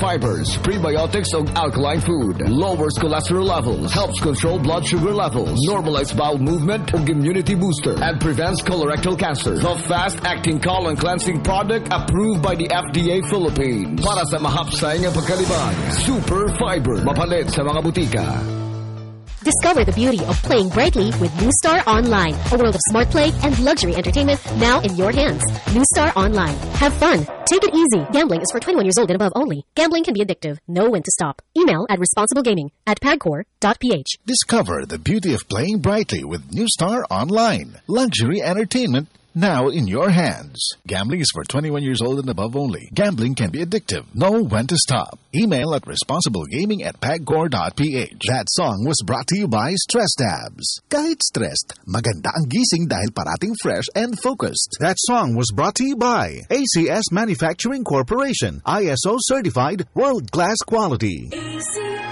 fibers, prebiotics ug alkaline food. Lowers cholesterol levels, helps control blood sugar levels, normalize bowel movement ug immunity booster, and prevents colorectal cancer. The fast-acting colon cleansing product approved by the FDA Philippines. Para sa mahapsay nga pagkalibang, Super Fiber, mapalit sa mga butika. Discover the beauty of playing brightly with New Star Online. A world of smart play and luxury entertainment now in your hands. New Star Online. Have fun. Take it easy. Gambling is for 21 years old and above only. Gambling can be addictive. Know when to stop. Email at responsiblegaming@pagcor.ph. Discover the beauty of playing brightly with New Star Online. Luxury entertainment now in your hands. Gambling is for 21 years old and above only. Gambling can be addictive. Know when to stop. Email at responsiblegaming@pagcor.ph. That song was brought to you by Stress Tabs. Kahit stressed, maganda ang gising dahil parating fresh and focused. That song was brought to you by ACS Manufacturing Corporation. ISO certified world-class quality.